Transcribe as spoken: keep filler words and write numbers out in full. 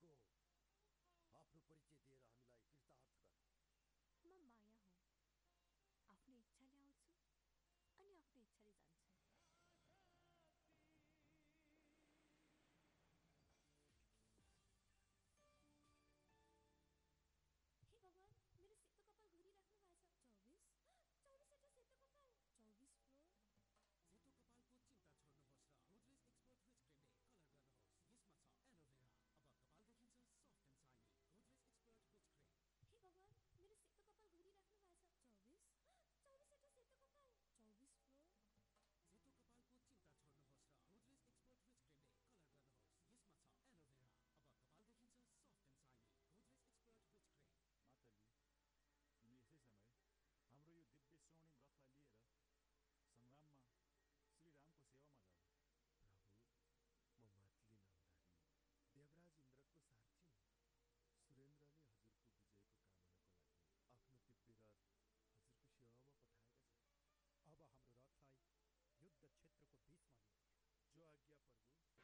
को हो? आफ्नो परिचय दिएर हामीलाई कृतार्थ गर। म माया हुँ। आफ्नो इच्छाले आउँछु अनि आफ्नो इच्छाले जान्छु। हे भगवान, मेरो सेतो कपाल घुरिराख्नु भएको छ। चौबिस चौबिसवटा सेतो कपाल, चौबिस फ्लोर। सेतो कपालको चिन्ता छोड्नुहोस् र गोदरेज एक्सपर्ट रिच क्रिमले कलर गर्नुहोस्। यसमा छ एलोभेरा। अब कपाल देखिन्छ soft and shiny. Godrej expert rich cream. हे भगवान, मेरो सेतो कपाल घुरिराख्नु भएको छ। चौबिस चौबिसवटा सेतो कपाल, चौबिस फ्लोर। सेतो कपालको चिन्ता छोड्नुहोस् र गोदरेज एक्सपर्ट रिच क्रिमले कलर गर्नुहोस्। यसमा छ एलोभेरा। अब कपाल देखिन्छ soft and shiny. Godrej expert rich cream. Matali, तिमी यसै समय हाम्रो यो दिव्य श्रवणी व्रतलाई लिएर सङ्ग्राममा श्रीरामको सेवामा जाऊ। प्रभु, म मातली नामधारी देवराज इन्द्रको सारथी हुँ। सुरेन्द्रले हजुरको विजयको कामनाको लागि आफ्नो दिव्य रथ हजुरको सेवामा पठाएका छन्। अब हाम्रो रथलाई युद्ध क्षेत्रको बीचमा लिएर जाऊ। जो आज्ञा प्रभु।